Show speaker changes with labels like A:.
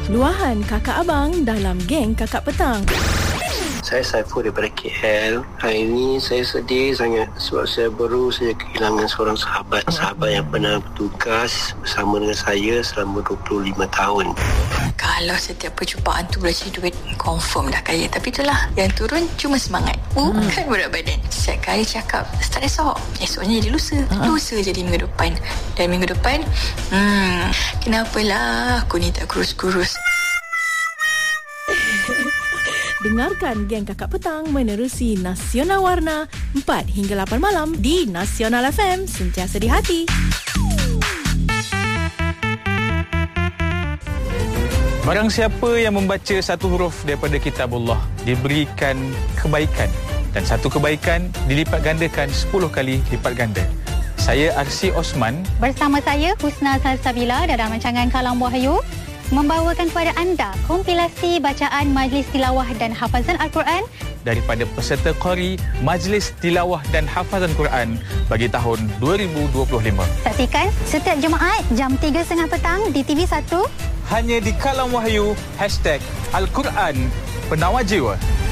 A: Luahan kakak abang dalam geng Kakak Petang.
B: Saya Saiful daripada KL. Hari ini saya sedih sangat sebab saya baru saja kehilangan seorang sahabat yang pernah bertugas bersama dengan saya selama 25 tahun.
C: Kalau setiap perjumpaan tu boleh cari duit, confirm dah kaya. Tapi itulah, yang turun cuma semangat, bukan berat badan. Setiap kali cakap, start esok, esoknya jadi lusa, lusa jadi minggu depan, dan minggu depan kenapalah aku ni tak kurus-kurus.
A: Dengarkan geng Kakak Petang menerusi Nasional Warna 4 hingga 8 malam di Nasional FM, sentiasa di hati.
D: Barang siapa yang membaca satu huruf daripada kitabullah diberikan kebaikan, dan satu kebaikan dilipat gandakan 10 kali lipat ganda. Saya Arsi Osman
E: bersama saya Husna Salsabila dalam rancangan Kalam Wahyu membawakan kepada anda kompilasi bacaan Majlis Tilawah dan Hafazan Al-Quran
D: daripada peserta Qari Majlis Tilawah dan Hafazan Quran bagi tahun 2025.
E: Saksikan setiap Jumaat jam 3.30 petang di TV1
D: hanya di Kalam Wahyu #Al-Quran Penawar Jiwa.